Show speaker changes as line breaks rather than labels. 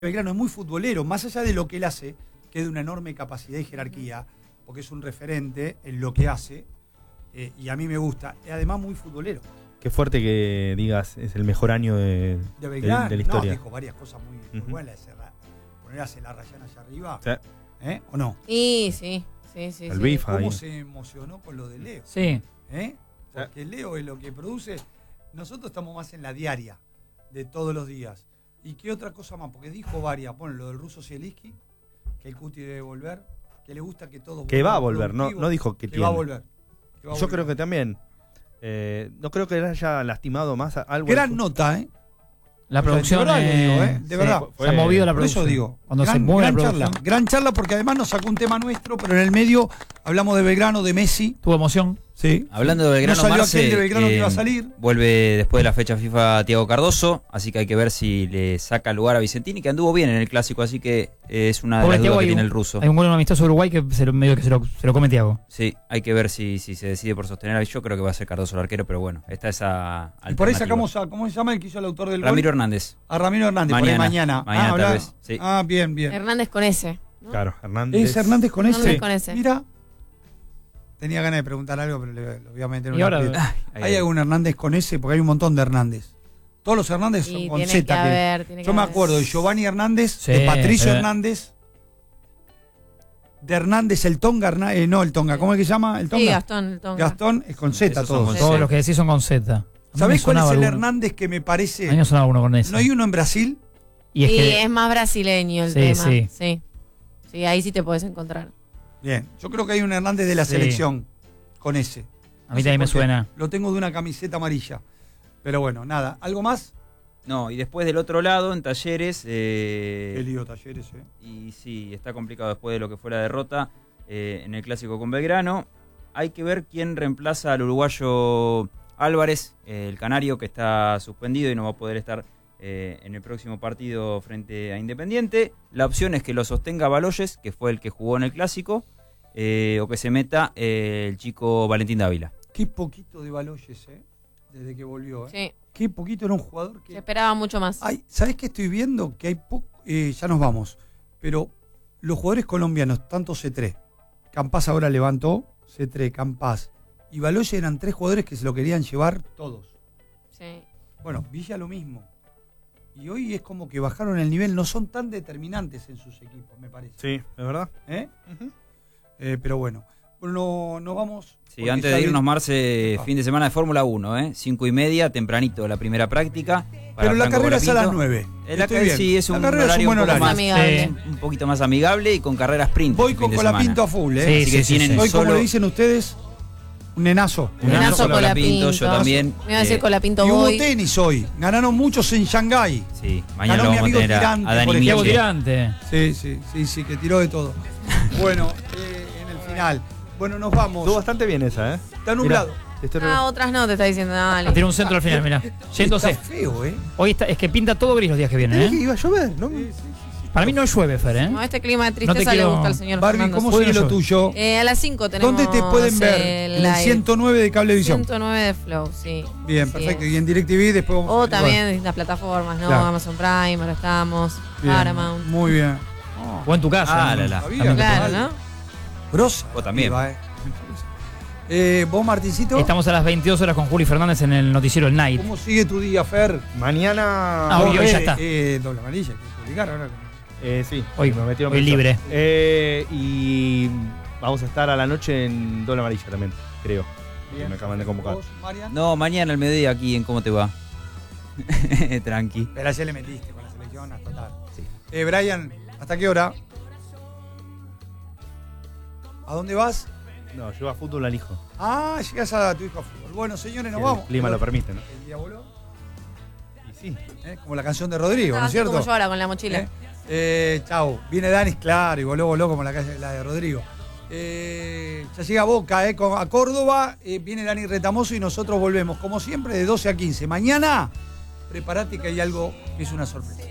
Belgrano es muy futbolero, más allá de lo que él hace, que es de una enorme capacidad y jerarquía, porque es un referente en lo que hace, y a mí me gusta, es además muy futbolero.
Qué fuerte que digas, es el mejor año de
Belgrano,
de la historia.
No, dijo varias cosas muy buenas, poner a Celarrayán allá arriba,
Sí.
¿O no?
Sí.
El bifa
¿Cómo
ahí.
se emocionó con lo de Leo?
Sí.
Porque Leo es lo que produce. Nosotros estamos más en la diaria de todos los días. ¿Y qué otra cosa más? Porque dijo varias. Bueno, lo del ruso Zielinski, que el Cuti debe volver, que le gusta que todos
Que va a volver, no dijo que tiene.
va a volver.
Yo creo que también. No creo que le haya lastimado más algo.
Gran nota, ¿eh?
La producción.
De verdad lo digo, de verdad.
Se ha movido la
Por eso
producción.
digo.
Cuando se mueve la producción.
Gran charla porque además nos sacó un tema nuestro, pero en el medio hablamos de Belgrano, de Messi.
Tuvo emoción.
Sí.
Hablando de Belgrano,
no salió
Marce,
aquel de Belgrano que iba a salir.
Vuelve después de la fecha FIFA Thiago Cardoso, así que hay que ver si le saca lugar a Vicentini, que anduvo bien en el clásico, así que es una de las dudas que tiene el ruso.
Hay un gol amistoso Uruguay que medio que se lo come Thiago.
Sí, hay que ver si se decide por sostener. Yo creo que va a ser Cardoso el arquero, pero bueno, está esa
Y por ahí sacamos a, ¿cómo se llama el que hizo el autor del
Ramiro
gol?
Hernández.
A Ramiro Hernández,
Mañana tal vez, sí.
Bien.
Hernández con ese, ¿no?
Claro, Hernández.
¿Es Hernández con ese?
Hernández con ese.
Mira. Tenía ganas de preguntar algo, pero lo voy a meter en
Y
una
ahora
aprieta. ¿Hay algún Hernández con ese? Porque hay un montón de Hernández. Todos los Hernández son con
tiene
Z.
que haber, tiene que
Yo me
haber.
acuerdo de Giovanni Hernández,
Sí,
de Patricio
pero-
Hernández, de Hernández el Tonga, no el Tonga, ¿cómo es que se llama? El Tonga.
Sí, Gastón, el Tonga.
Gastón es con Z
Esos son
todos.
con
Todos
Sí.
los que decís son con Z. A mí
¿Sabés
me
cuál es
sonaba
el
alguno.
Hernández que me parece?
A mí me sonaba uno con ese.
¿No hay uno en Brasil?
Y es
Sí,
que
es más brasileño el
Sí,
tema.
sí.
Sí, ahí sí te puedes encontrar.
Bien, yo creo que hay un Hernández de la
Sí.
selección con ese.
a mí también me
por qué.
suena.
Lo tengo de una camiseta amarilla. Pero bueno, nada. ¿Algo más?
No, y después del otro lado, en Talleres.
Qué lío Talleres,
Y sí, está complicado después de lo que fue la derrota en el clásico con Belgrano. Hay que ver quién reemplaza al uruguayo Álvarez, el canario que está suspendido y no va a poder estar en el próximo partido frente a Independiente. La opción es que lo sostenga Baloyes, que fue el que jugó en el clásico, o que se meta el chico Valentín Dávila.
Qué poquito de Baloyes, desde que volvió.
Sí,
Qué poquito, era un jugador que...
se esperaba mucho más.
Ay, ¿sabés qué estoy viendo? Que hay poco... ya nos vamos. Pero los jugadores colombianos, tanto C3, Campás ahora levantó, C3, Campás, y Baloyes eran 3 jugadores que se lo querían llevar todos.
Sí.
Bueno, Villa lo mismo. Y hoy es como que bajaron el nivel, no son tan determinantes en sus equipos, me parece.
Sí, ¿es verdad?
Pero bueno, nos vamos.
Sí,
porque
antes
ya
de irnos,
vi-
Marce, fin de semana de Fórmula 1, 5:30, tempranito, la primera práctica. para
Pero la
Franco
carrera es a las
Colapinto.
9.
Sí, es
La
un
carrera es
horario
un buen
poco
horario.
más,
Amigable.
un poquito más amigable y con carrera sprint.
Voy
el fin
con
de
Colapinto a
semana.
full,
Sí,
Así que tienen
Hoy, como
solo
le dicen ustedes, un nenazo.
Nenazo
Colapinto, yo también.
Me iba a decir Colapinto
Y hubo
voy.
tenis hoy. Ganaron muchos en Shanghái.
Sí, mañana
Ganó
lo
mi
vamos a
amigo
tener
Tirante,
a Dani
por
Thiago
Miche.
Tirante.
Sí, que tiró de todo. Bueno, en el final. Bueno, nos vamos.
Estuvo bastante bien esa,
Está nublado.
Otras no, te está diciendo nada. Dale.
Tiene un centro al final, mirá. Yéndose.
Está feo,
Hoy es que pinta todo gris los días que vienen,
que
¿eh?
iba a llover, ¿no?
Para mí no llueve, Fer, ¿eh?
No, este clima de
No te
tristeza le
quiero-
gusta al señor
Barbie,
Fernando.
¿cómo
Bueno,
sigue lo
yo-
tuyo?
A las 5 tenemos
¿Dónde te pueden ver? En el
live.
109 de Cablevisión.
109 de Flow, sí.
Bien,
Así
perfecto.
es.
Y en DirecTV después vamos
O
a
también en las plataformas, ¿no?
Claro.
Amazon Prime, ahora estamos.
Bien,
Paramount.
muy bien.
O en tu casa. ¿no?
La.
Sabía,
Claro,
total.
¿no?
Grosa.
Vos también.
Viva, ¿Vos, Martincito?
Estamos a las 22 horas con Juli Fernández en el noticiero El Night.
¿Cómo sigue tu día, Fer?
Mañana.
Ah, hoy ya está.
Doble amarilla, hay que publicar ahora.
Sí,
Hoy-
me metieron
hoy libre.
Y vamos a estar a la noche en doble amarilla también, creo.
Bien.
Me acaban de convocar.
¿Vos, Marian?
No, mañana al mediodía aquí en ¿Cómo te va? Tranqui.
Pero ayer le metiste con la selección hasta tarde.
Sí.
Brian, ¿hasta qué hora? ¿A dónde vas?
No, yo a fútbol al hijo.
Ah, llegás a tu hijo a fútbol. Bueno, señores, nos
Si
vamos.
el clima lo permite, ¿no?
El día voló.
Y sí.
Como la canción de Rodrigo, ¿no es
Así
cierto?
como yo ahora con la mochila.
Chau. Viene Dani, claro, y voló como la de Rodrigo. Ya llega Boca a Córdoba. Viene Dani Retamoso y nosotros volvemos, como siempre, de 12 a 15. Mañana, prepárate que hay algo que es una sorpresa.